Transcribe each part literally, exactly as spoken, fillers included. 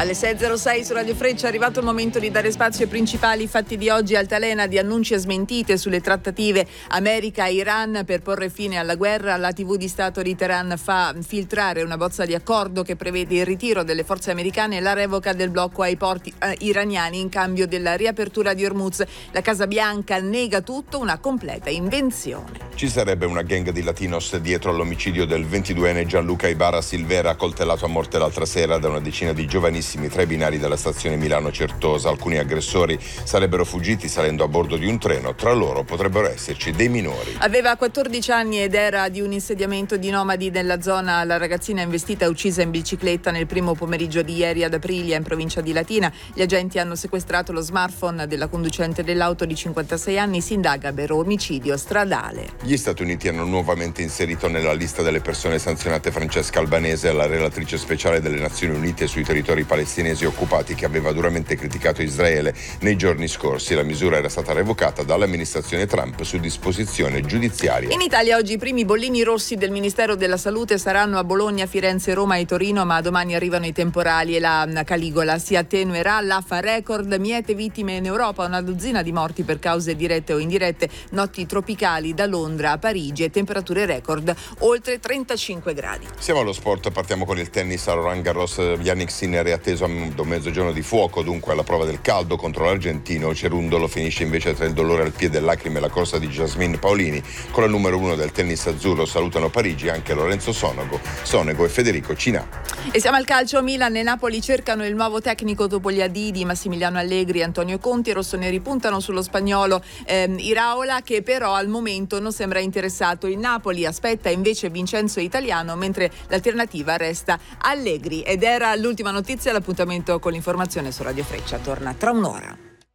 Alle sei e zero sei su Radio Freccia è arrivato il momento di dare spazio ai principali fatti di oggi. Altalena di annunci e smentite sulle trattative America-Iran per porre fine alla guerra. La tivù di Stato di Teheran fa filtrare una bozza di accordo che prevede il ritiro delle forze americane e la revoca del blocco ai porti eh, iraniani in cambio della riapertura di Hormuz. La Casa Bianca nega tutto, una completa invenzione. Ci sarebbe una gang di latinos dietro all'omicidio del ventiduenne Gianluca Ibarra Silvera, coltellato a morte l'altra sera da una decina di giovanissimi tra i binari della stazione Milano-Certosa. Alcuni aggressori sarebbero fuggiti salendo a bordo di un treno, tra loro potrebbero esserci dei minori. Aveva quattordici anni ed era di un insediamento di nomadi nella zona. La ragazzina investita e uccisa in bicicletta nel primo pomeriggio di ieri ad Aprilia, in provincia di Latina. Gli agenti hanno sequestrato lo smartphone della conducente dell'auto di cinquantasei anni. Si indaga per omicidio stradale. Gli Stati Uniti hanno nuovamente inserito nella lista delle persone sanzionate Francesca Albanese, la relatrice speciale delle Nazioni Unite sui territori palestinesi occupati, che aveva duramente criticato Israele nei giorni scorsi. La misura era stata revocata dall'amministrazione Trump su disposizione giudiziaria. In Italia oggi i primi bollini rossi del Ministero della Salute saranno a Bologna, Firenze, Roma e Torino, ma domani arrivano i temporali e la Caligola si attenuerà. L'A F A record, miete vittime in Europa, una dozzina di morti per cause dirette o indirette, notti tropicali da Londra a Parigi e temperature record oltre trentacinque gradi. Siamo allo sport, partiamo con il tennis a Roland Garros. Yannick Sinner è atteso a un mezzogiorno di fuoco, dunque alla prova del caldo contro l'argentino. Cerundolo finisce invece tra il dolore al piede e lacrime e la corsa di Jasmine Paolini. Con la numero uno del tennis azzurro salutano Parigi anche Lorenzo Sonego, Sonego e Federico Cinà. E siamo al calcio. Milan e Napoli cercano il nuovo tecnico dopo gli addii di Massimiliano Allegri e Antonio Conti. I rossoneri puntano sullo spagnolo ehm, Iraola, che però al momento non sembra interessato. Il Napoli aspetta invece Vincenzo Italiano, mentre l'alternativa resta Allegri. Ed era l'ultima notizia. L'appuntamento con l'informazione su Radio Freccia torna tra un'ora.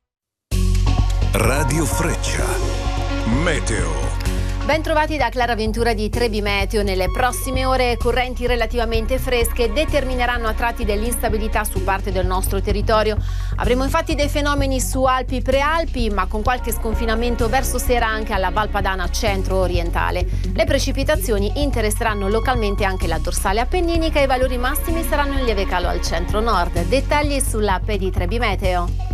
Radio Freccia Meteo. Ben trovati da Clara Ventura di Trebi Meteo. Nelle prossime ore correnti relativamente fresche determineranno a tratti dell'instabilità su parte del nostro territorio. Avremo infatti dei fenomeni su Alpi Prealpi, ma con qualche sconfinamento verso sera anche alla Val Padana centro-orientale. Le precipitazioni interesseranno localmente anche la dorsale appenninica e i valori massimi saranno in lieve calo al centro-nord. Dettagli sull'app di Trebi Meteo.